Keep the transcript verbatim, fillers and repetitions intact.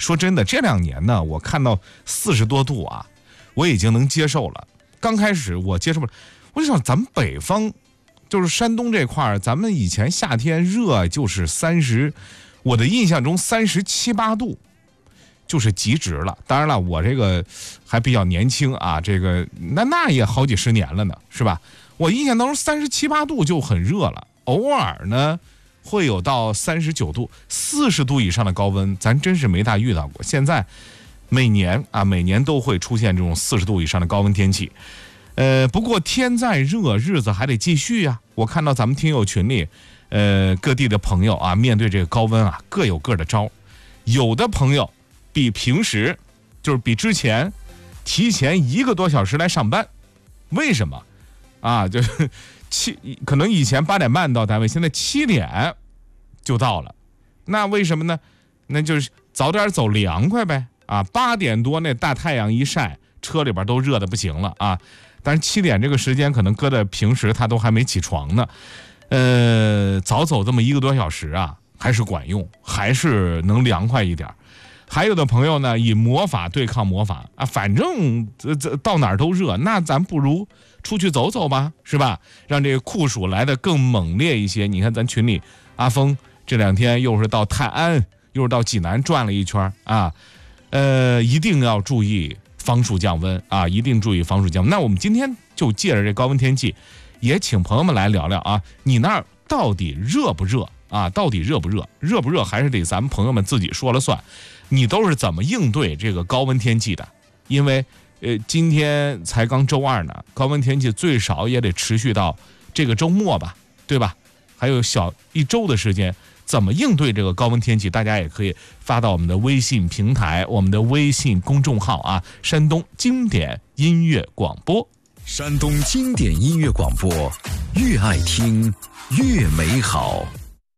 说真的，这两年呢，我看到四十多度啊，我已经能接受了。刚开始我接受不了，我就想咱们北方，就是山东这块儿，咱们以前夏天热就是三十，我的印象中三十七八度就是极值了。当然了，我这个还比较年轻啊，这个那那也好几十年了呢，是吧？我印象当中三十七八度就很热了，偶尔呢会有到三十九度、四十度以上的高温，咱真是没大遇到过。现在每年啊，每年都会出现这种四十度以上的高温天气。呃，不过天再热，日子还得继续呀、啊。我看到咱们听友群里，呃，各地的朋友啊，面对这个高温啊，各有各的招。有的朋友比平时，就是比之前提前一个多小时来上班，为什么？啊，就是七，可能以前八点半到单位，现在七点就到了。那为什么呢？那就是早点走凉快呗。啊，八点多那大太阳一晒，车里边都热的不行了啊。但是七点这个时间可能搁在平时他都还没起床呢，呃，早走这么一个多小时啊，还是管用，还是能凉快一点。还有的朋友呢，以魔法对抗魔法啊，反正这这到哪儿都热，那咱不如出去走走吧，是吧？让这个酷暑来得更猛烈一些。你看咱群里阿峰这两天又是到泰安，又是到济南转了一圈啊，呃，一定要注意防暑降温啊，一定注意防暑降温。那我们今天就借着这高温天气，也请朋友们来聊聊啊，你那儿到底热不热啊？到底热不热？热不热还是得咱们朋友们自己说了算。你都是怎么应对这个高温天气的？因为呃，今天才刚周二呢，高温天气最少也得持续到这个周末吧，对吧？还有小一周的时间，怎么应对这个高温天气？大家也可以发到我们的微信平台，我们的微信公众号啊，山东经典音乐广播。 山东经典音乐广播，越爱听越美好。